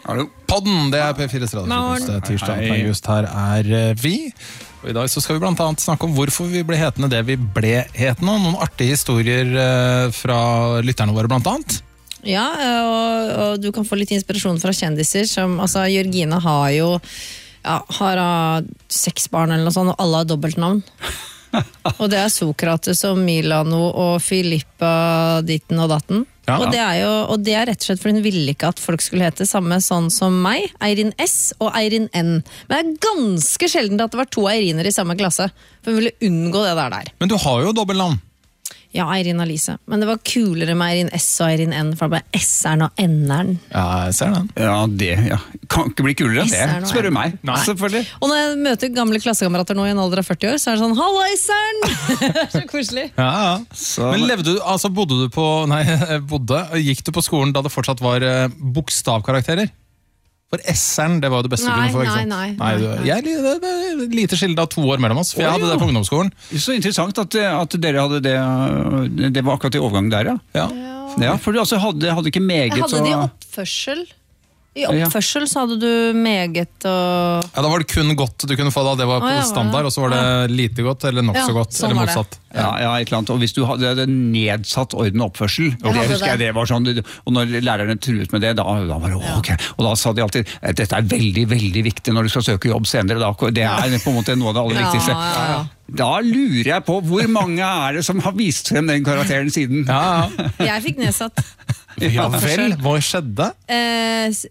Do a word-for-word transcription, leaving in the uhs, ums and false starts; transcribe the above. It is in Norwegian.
Hallo. Podden, det er P fire Radiofokus. Det er tirsdag i august. Her er vi. Og i dag så skal vi blant annet snakke om hvorfor vi ble hetende det vi ble hetende, og noen artige historier fra lytterne våre blant annet. Ja, og, og du kan få litt inspirasjon fra kjendiser, som, altså, Jørgine har jo, ja, har uh, seks barn eller noe sånt, og alle har dobbeltnavn. Og det er Sokrates og Milano og Filippa ditten og datten. Ja, ja. Og, det er jo, og det er rett og slett for hun ville ikke at folk skulle hete samme sånn som meg, Eirin S og Eirin N. Men det er ganske sjelden at det var to Eiriner i samme klasse, for hun ville unngå det der der. Men du har jo dobbeltnavn. Ja, Eirin Alice. Men det var kulere med Eirin S og Eirin N, for det ble S-eren og N-eren. Ja, jeg ser den. Ja, det, ja. Kan ikke bli kulere enn det, spør du meg. Nei. Selvfølgelig. Og når jeg møter gamle klassekamerater nå i en alder av førti år, så er det sånn, hallo S-eren! Så koselig. Ja, ja. Så... Men levde du, altså bodde du på, nei, bodde, gikk du på skolen da det fortsatt var uh, bokstavkarakterer? For S-eren, det var jo det beste nei, du kunne få, ikke sant? Nei, nei, nei. nei jeg, det, det er lite skilde av to år mellom oss, for jeg hadde det på ungdomsskolen. Så interessant at, at dere hadde det, det var akkurat i overgang der, ja. Ja, ja for du altså hadde, hadde ikke meget... Jeg hadde så... det i oppførsel. I oppførsel så hadde du meget og... Ja, da var det kun godt du kunne få da, det var på ah, ja, standard, og så var det ja. lite godt, eller nok så godt, sånn eller motsatt. Ja, ja, et eller annet. Og hvis du hadde nedsatt orden og oppførsel, og det husker jeg det var sånn, og når lærerne truet med det, da, da var det ja. ok. Og da sa de alltid, dette er veldig, veldig viktig når du skal søke jobb senere, da. Det er på en måte noe av det aller viktigste. Ja, ja, ja. Da lurer jeg på hvor mange er det som har vist frem den karakteren siden. Ja, ja. Jeg fikk nedsatt. Ja vel, hva skjedde? Eh,